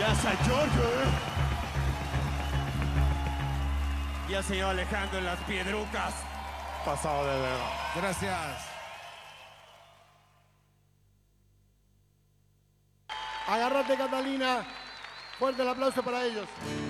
Gracias, Giorgio. Y al señor Alejandro en las piedrucas. Pasado de verdad. Gracias. Agárrate, Catalina. Fuerte el aplauso para ellos.